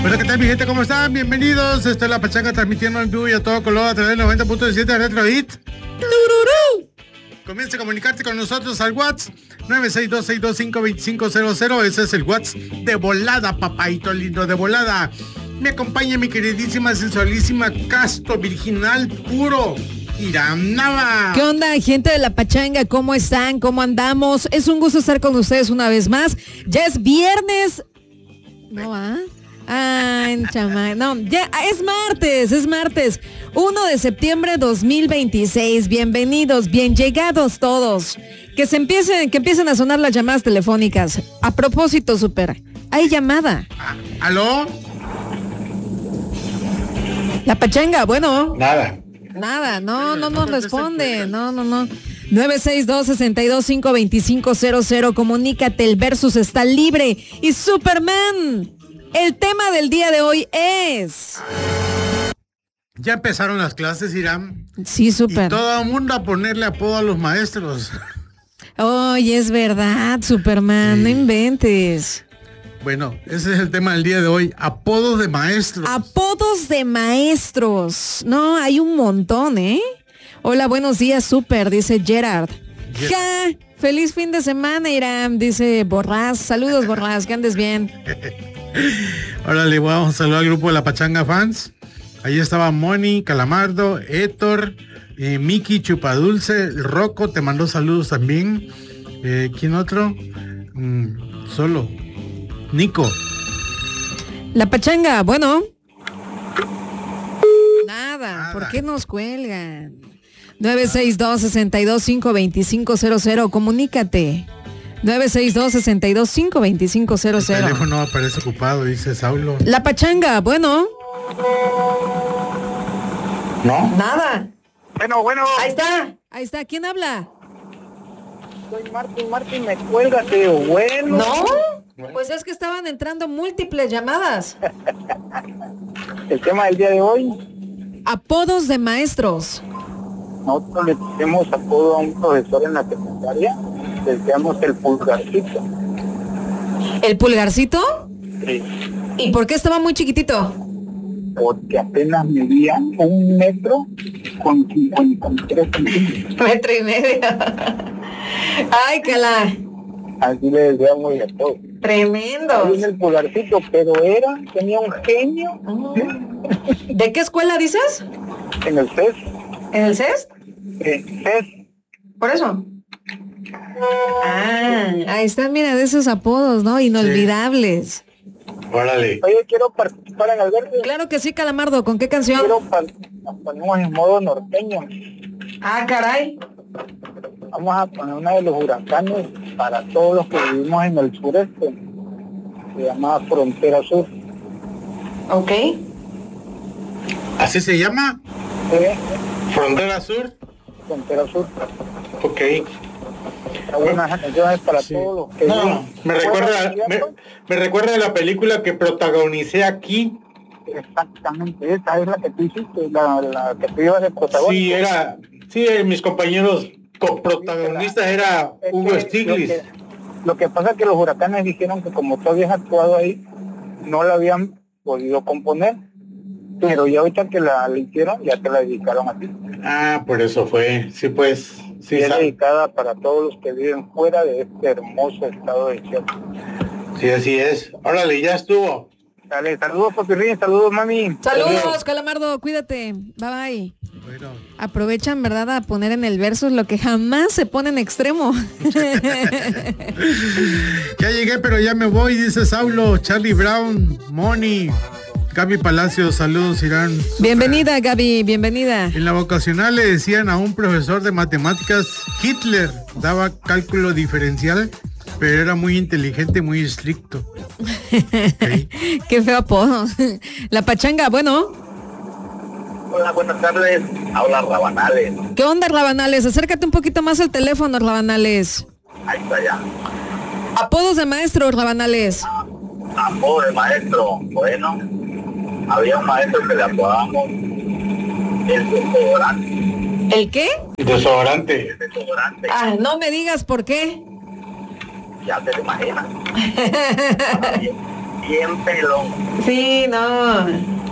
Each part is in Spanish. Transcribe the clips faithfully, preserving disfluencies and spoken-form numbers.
Bueno, ¿qué tal, mi gente? ¿Cómo están? Bienvenidos. Esto es La Pachanga, transmitiendo en vivo y a todo color a través del noventa punto siete de Retro Hit. Comienza a comunicarte con nosotros al WhatsApp nueve seis dos, seis dos cinco, dos cinco cero cero. Ese es el WhatsApp de volada, papaito lindo, de volada. Me acompaña mi queridísima, sensualísima, casto, virginal, puro Irán Nava. ¿Qué onda, gente de La Pachanga? ¿Cómo están? ¿Cómo andamos? Es un gusto estar con ustedes una vez más. Ya es viernes. ¿No, ah? Ay, chama, no, ya es martes, es martes, primero de septiembre de dos mil veintiséis. Bienvenidos, bien llegados todos. Que se empiecen, que empiecen a sonar las llamadas telefónicas. A propósito, super, hay llamada. ¿Aló? La Pachanga, bueno. Nada. Nada, no, no nos responde, no, no, no. nueve seis dos, seis dos cinco, dos cinco cero cero, comunícate, el versus está libre. Y Superman, el tema del día de hoy es... Ya empezaron las clases, Irán. Sí, súper. Y todo el mundo a ponerle apodo a los maestros. Oye, es verdad, Superman, sí. No inventes. Bueno, ese es el tema del día de hoy, apodos de maestros. Apodos de maestros. No, hay un montón, ¿eh? Hola, buenos días, Super, dice Gerard. Gerard. Ja, feliz fin de semana, Irán, dice Borrás. Saludos, Borrás, que andes bien. Órale, vamos a saludar al grupo de La Pachanga Fans. Ahí estaba Moni, Calamardo, Héctor, eh, Miki, Chupadulce, Rocco, te mandó saludos también. Eh, ¿Quién otro? Mm, solo. Nico. La Pachanga, bueno. Nada, Nada. ¿Por qué nos cuelgan? nueve seis dos, seis dos cinco, dos cinco cero cero, comunícate. nueve seis dos, seis dos cinco, dos cinco cero cero. El teléfono aparece ocupado, dice Saulo. La Pachanga, bueno. ¿No? Nada. Bueno, bueno. Ahí está, ahí está. ¿Quién habla? Soy Martín, Martín, me cuelga, tío. Bueno. ¿No? Pues es que estaban entrando múltiples llamadas. El tema del día de hoy. Apodos de maestros. Nosotros le pusimos apodo a un profesor en la secundaria. Le decíamos el pulgarcito. ¿El pulgarcito? Sí. ¿Y por qué estaba muy chiquitito? Porque apenas medía un metro con cincuenta y tres centímetros. Metro y medio. Ay, cala. Así le decíamos a todos. Tremendo. Ahí en el pulgarcito, pero era, tenía un genio. Oh. ¿De qué escuela dices? En el C E S. ¿En el C E S? Eh, C E S. ¿Por eso? Ah, ahí están, mira, de esos apodos, ¿no? Inolvidables. Sí. Órale. Oye, quiero participar en el verde. Claro que sí, Calamardo. ¿Con qué canción? Quiero ponemos en modo norteño. Ah, caray. Vamos a poner una de los huracanes para todos los que vivimos en el sureste. Se llama Frontera Sur. Ok. ¿Así se llama? ¿Sí? Frontera Sur. Frontera Sur. Ok. Está buena canción para sí. Todos los que no, viven. Me recuerda, me, me recuerda a la película que protagonicé aquí. Exactamente, esa es la que tú hiciste, la, la que tú ibas de protagonista. Sí, era, sí, mis compañeros coprotagonistas sí, era es Hugo Stiglitz. Lo que, lo que pasa es que los huracanes dijeron que como tú habías actuado ahí, no la habían podido componer, pero ya ahorita que la, la hicieron, ya te la dedicaron a ti. Ah, por eso fue, sí pues. Sí, y es dedicada para todos los que viven fuera de este hermoso estado de Chiapas. Sí, así es. Órale, ya estuvo. Dale, saludos, Popirrín, saludos, mami. Saludos, saludos, Calamardo, cuídate. Bye, bye. Bueno. Aprovechan, ¿verdad?, a poner en el verso lo que jamás se pone en extremo. Ya llegué, pero ya me voy, dice Saulo, Charlie Brown, Moni, Gaby Palacios, saludos, Irán. Bienvenida, Gaby, bienvenida. En la vocacional le decían a un profesor de matemáticas, Hitler, daba cálculo diferencial, pero era muy inteligente, muy estricto. Okay. Qué feo apodo. La Pachanga, bueno. Hola, buenas tardes. Habla Rabanales. ¿Qué onda, Rabanales? Acércate un poquito más al teléfono, Rabanales. Ahí está ya. Apodos de maestro, Rabanales. Apodo de maestro. Bueno, había un maestro que le apodábamos el desodorante. ¿El qué? Desodorante. El desodorante. Ah, no me digas por qué. Ya te lo imaginas. bien pelón. Sí, no.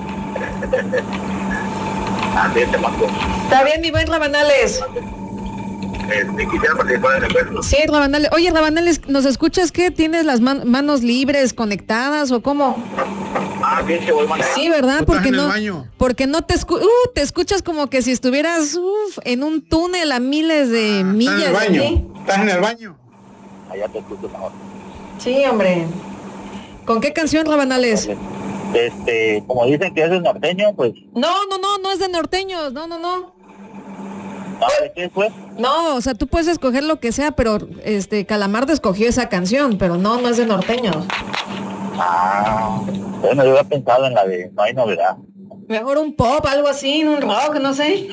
Así te mató. Está bien, mi buen Rabanales. Este, quisiera participar en el verso. Sí, Rabanales. Oye, Rabanales, ¿nos escuchas qué? ¿Tienes las man- manos libres, conectadas o cómo? Ah, bien, que voy manejando. Sí, ¿verdad? ¿O Porque estás en no, el baño? porque no te escu- uh, te escuchas como que si estuvieras uf, en un túnel a miles de ¿Estás millas en el de aquí. baño? ¿Estás en el baño? Allá te escucho mejor. Sí, hombre. ¿Con qué canción, Rabanales? Este, como dicen que es el norteño, pues, No, no, no, no es de norteños, no, no, no. ¿sabes qué fue? No, o sea, tú puedes escoger lo que sea, pero este Calamardo escogió esa canción, pero no, no es de norteños. Ah, bueno, yo había pensado en la de No hay novedad. Mejor un pop, algo así, un rock, no sé.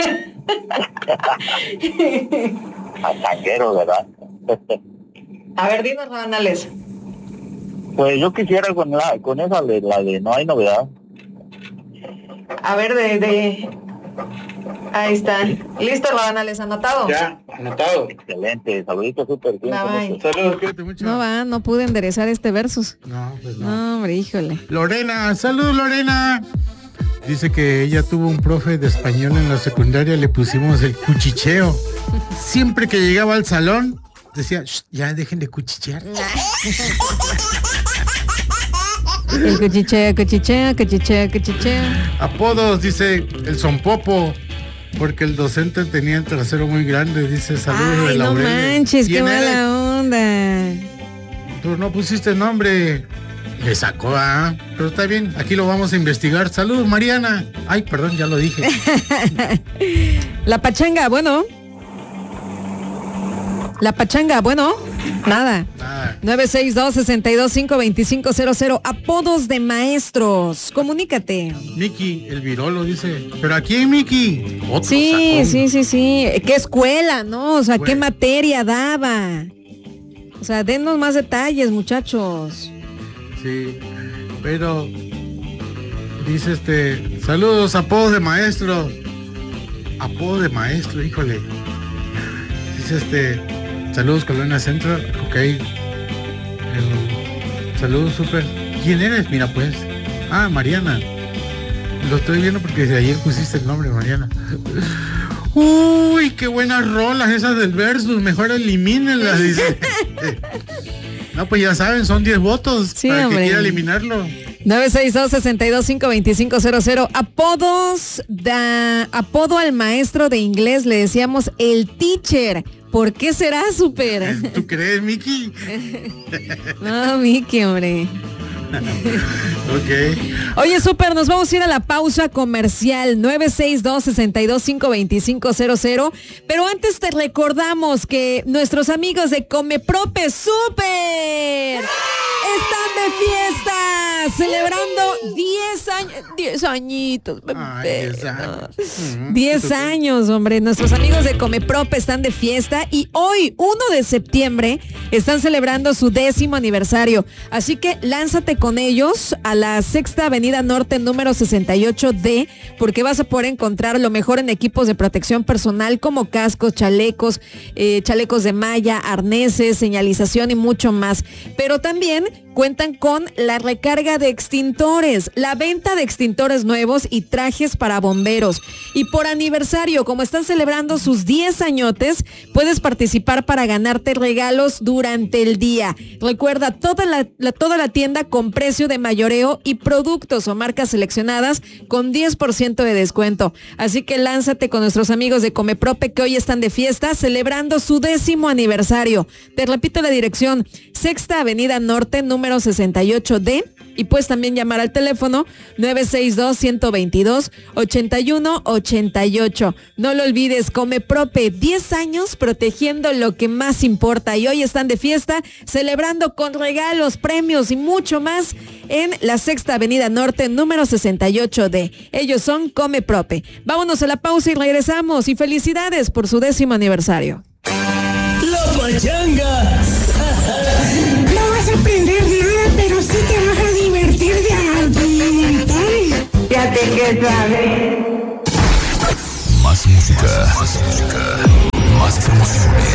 A tanguero, ¿verdad? A ver, dinos, Rabanales. Pues yo quisiera con la, con esa de la de No hay novedad. A ver, de, de... Ahí está. Listo, Rabanales, anotado. Ya, anotado. Excelente, saluditos súper bien. Bye, bye. Saludos, cuídate mucho. No va, no pude enderezar este versus. No, pues no. No, hombre, híjole. Lorena, saludos Lorena. Dice que ella tuvo un profe de español en la secundaria, le pusimos el cuchicheo. Siempre que llegaba al salón, decía, "Shh, ya dejen de cuchichear". El cuchicheo, cuchicheo, cuchicheo, cuchicheo. Apodos, dice el Sonpopo, porque el docente tenía el trasero muy grande, dice saludos de Ay, no Laurel. manches, qué ¿Quién eres? mala onda. Tú no pusiste nombre. Le sacó, ah, pero está bien, aquí lo vamos a investigar. Saludos, Mariana. Ay, perdón, ya lo dije. La pachanga, bueno. La pachanga, bueno. Nada. Nada. nueve seis dos, seis dos cinco, dos cinco cero cero. Apodos de maestros. Comunícate. Miki, el virolo, dice. ¿Pero a quién, Miki? Otro Sí, sacón. sí, sí, sí. ¿Qué escuela, no? O sea, ¿qué Bueno. materia daba? O sea, denos más detalles, muchachos. Sí, pero dice este, saludos, apodos de maestro. Apodo de maestro, híjole. Dice este, saludos Colonia Centro, ok. El- saludos, súper. ¿Quién eres? Mira pues. Ah, Mariana. Lo estoy viendo porque desde ayer pusiste el nombre, Mariana. Uy, qué buenas rolas esas del Versus, mejor elimínenlas, dice. No, pues ya saben, son diez votos Sí, para hombre. que quiera eliminarlo. nueve seis dos, seis dos cinco, dos cinco cero cero. Apodos, da, apodo al maestro de inglés le decíamos el teacher. ¿Por qué será, súper? ¿Tú crees, Miki? No, Miki, hombre. Ok. Oye, súper, nos vamos a ir a la pausa comercial nueve seis dos, seis dos cinco, dos cinco cero cero. Pero antes te recordamos que nuestros amigos de Comeprope Súper están de fiesta, celebrando diez años, diez añitos, bebé. Ay, diez años. Ujú. diez años, hombre. Nuestros amigos de Comeprope están de fiesta y hoy, uno de septiembre, están celebrando su décimo aniversario. Así que lánzate con ellos a la Sexta Avenida Norte número sesenta y ocho D, porque vas a poder encontrar lo mejor en equipos de protección personal como cascos, chalecos, eh, chalecos de malla, arneses, señalización y mucho más. Pero también cuentan con la recarga de extintores, la venta de extintores nuevos y trajes para bomberos. Y por aniversario, como están celebrando sus diez añotes, puedes participar para ganarte regalos durante el día. Recuerda, toda la, la- toda la tienda con precio de mayoreo y productos o marcas seleccionadas con diez por ciento de descuento. Así que lánzate con nuestros amigos de Comeprope que hoy están de fiesta celebrando su décimo aniversario. Te repito la dirección, Sexta Avenida Norte número sesenta y ocho D. Y puedes también llamar al teléfono nueve seis dos, uno dos dos, ocho uno ocho ocho. No lo olvides, Comeprope, diez años protegiendo lo que más importa. Y hoy están de fiesta, celebrando con regalos, premios y mucho más en la Sexta Avenida Norte, número sesenta y ocho D. Ellos son Comeprope. Vámonos a la pausa y regresamos. Y felicidades por su décimo aniversario. La pachanga. No vas a aprender nada, pero sí te vas a divertir de algo. Fíjate que suave. Más música. Más música. Más promociones.